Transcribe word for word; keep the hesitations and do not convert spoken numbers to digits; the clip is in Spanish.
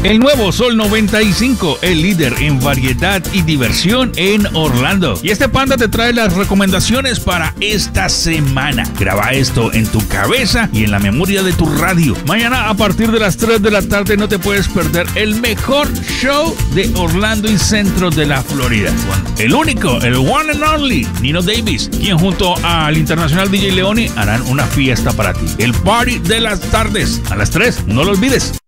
El nuevo Sol noventa y cinco, el líder en variedad y diversión en Orlando. Y este panda te trae las recomendaciones para esta semana. Graba esto en tu cabeza y en la memoria de tu radio. Mañana a partir de las tres de la tarde no te puedes perder el mejor show de Orlando y centro de la Florida. El único, el one and only, Nino Davis, quien junto al internacional D J Leone harán una fiesta para ti. El party de las tardes. A las tres, no lo olvides.